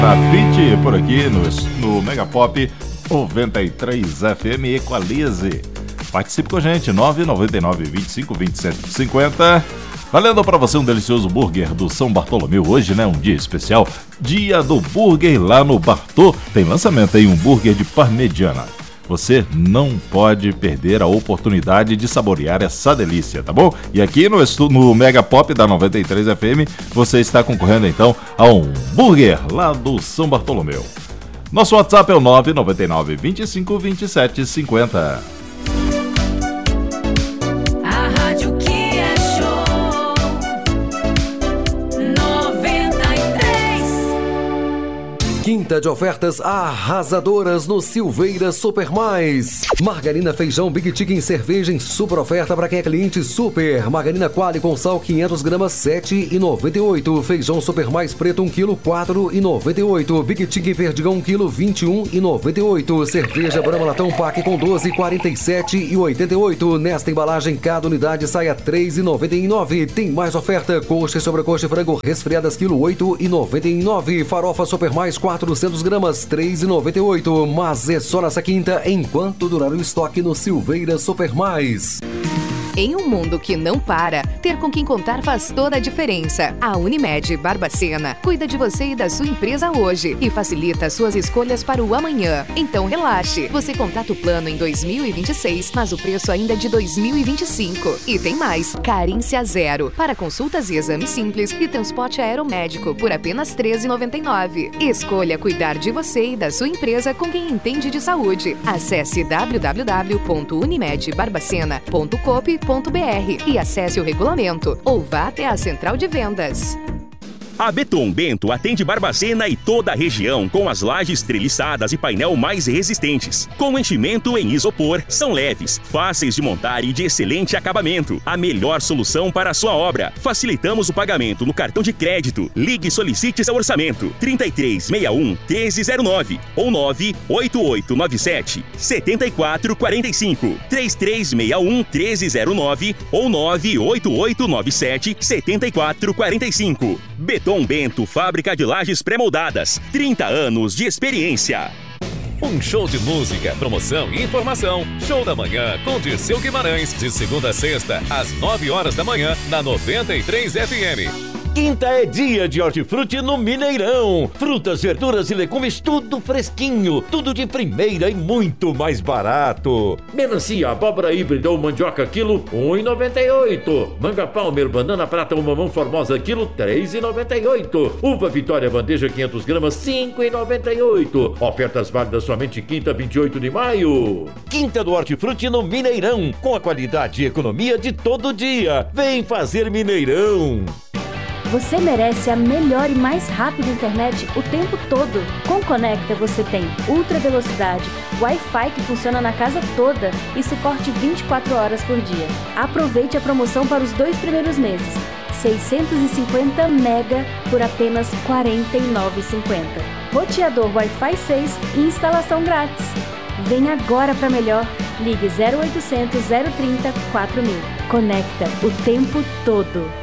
Grafite por aqui no Mega Pop 93 FM Equalize. Participe com a gente, 999 25 27 50. Valendo para você um delicioso burger do São Bartolomeu. Hoje, né, um dia especial, dia do burger lá no Bartô. Tem lançamento aí, um burger de parmegiana. Você não pode perder a oportunidade de saborear essa delícia, tá bom? E aqui no Mega Pop da 93 FM, você está concorrendo então a um burger lá do São Bartolomeu. Nosso WhatsApp é o 999 25 27 50. Quinta de ofertas arrasadoras no Silveira Super Mais. Margarina feijão Big Chicken cerveja em super oferta para quem é cliente super. Margarina Quali com sal 500 gramas 7,98. Feijão Super Mais preto 1 kg 4,98. Big Chicken perdigão 1 kg 21,98. Cerveja Brahma Latão Pack com 12 47,88. Nesta embalagem cada unidade sai a 3,99. Tem mais oferta: coxa e sobrecoxa e frango resfriadas quilo 8,99. Farofa Super Mais 400 gramas, 3,98. Mas é só nessa quinta, enquanto durar o estoque no Silveira Super Mais. Em um mundo que não para, ter com quem contar faz toda a diferença. A Unimed Barbacena cuida de você e da sua empresa hoje e facilita suas escolhas para o amanhã. Então relaxe, você contrata o plano em 2026, mas o preço ainda é de 2025. E tem mais, carência zero, para consultas e exames simples e transporte aeromédico por apenas R$ 13,99. Escolha cuidar de você e da sua empresa com quem entende de saúde. Acesse www.unimedbarbacena.coop.br e acesse o regulamento ou vá até a central de vendas. A Beton Bento atende Barbacena e toda a região com as lajes treliçadas e painel mais resistentes. Com enchimento em isopor, são leves, fáceis de montar e de excelente acabamento. A melhor solução para a sua obra. Facilitamos o pagamento no cartão de crédito. Ligue e solicite seu orçamento. 3361 1309 ou 98897 7445. 3361 1309 ou 98897 7445. Beton Bento, fábrica de lajes pré-moldadas. 30 anos de experiência. Um show de música, promoção e informação. Show da Manhã com Dirceu Guimarães, de segunda a sexta, às 9 horas da manhã, na 93 FM. Quinta é dia de hortifruti no Mineirão. Frutas, verduras e legumes, tudo fresquinho, tudo de primeira e muito mais barato. Melancia, abóbora híbrida ou mandioca quilo, 1,98. Manga palmer, banana prata ou mamão formosa quilo, 3,98. Uva Vitória bandeja 500 gramas, 5,98. Ofertas válidas somente quinta, 28 de maio. Quinta do hortifruti no Mineirão, com a qualidade e economia de todo dia. Vem fazer Mineirão. Você merece a melhor e mais rápida internet o tempo todo. Com Conecta você tem ultra velocidade, Wi-Fi que funciona na casa toda e suporte 24 horas por dia. Aproveite a promoção para os 2 primeiros meses. 650 mega por apenas R$ 49,50. Roteador Wi-Fi 6 e instalação grátis. Vem agora para melhor. Ligue 0800 030 4000. Conecta o tempo todo.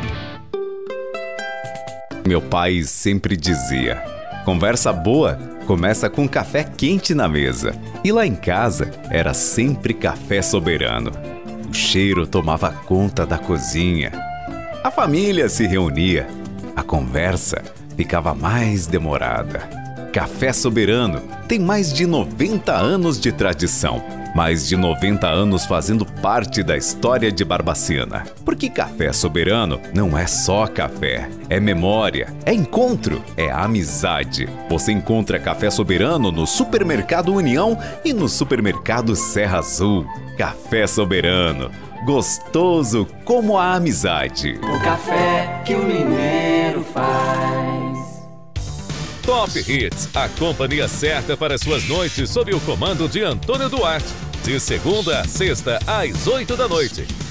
Meu pai sempre dizia: conversa boa começa com café quente na mesa. E lá em casa era sempre café Soberano. O cheiro tomava conta da cozinha. A família se reunia. A conversa ficava mais demorada. Café Soberano tem mais de 90 anos de tradição. Mais de 90 anos fazendo parte da história de Barbacena. Porque Café Soberano não é só café, é memória, é encontro, é amizade. Você encontra Café Soberano no Supermercado União e no Supermercado Serra Azul. Café Soberano, gostoso como a amizade. O café que o mineiro faz. Top Hits, a companhia certa para suas noites sob o comando de Antônio Duarte. De segunda a sexta, às 8 da noite.